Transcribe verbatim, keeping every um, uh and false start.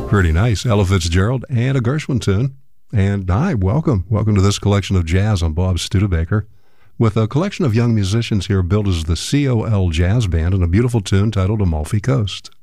Pretty nice. Ella Fitzgerald and a Gershwin tune. And hi, welcome. Welcome to this collection of jazz on Bob Studebaker, with a collection of young musicians here built as the C O L Jazz Band and a beautiful tune titled Amalfi Coast.